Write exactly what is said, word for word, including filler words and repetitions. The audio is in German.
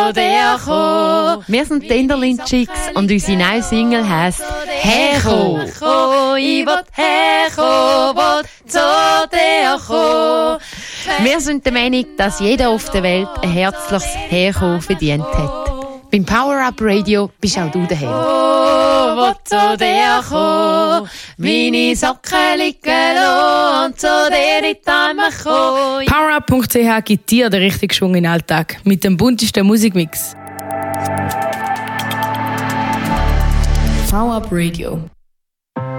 zu dir kommen. Wir sind die Enderlin Chicks und unsere neue Single heisst «Herkommen». Ich will herkommen, will zu dir kommen. Wir sind der Meinung, dass jeder auf der Welt ein herzliches Herkommen verdient hat. Beim Power-Up Radio bist auch du daheim. Oh, will zu dir kommen, meine Socken liegen lassen und zu dir in die Arme kommen. Powerup punkt c h gibt dir den richtigen Schwung in den Alltag mit dem buntesten Musikmix. Power-Up Radio.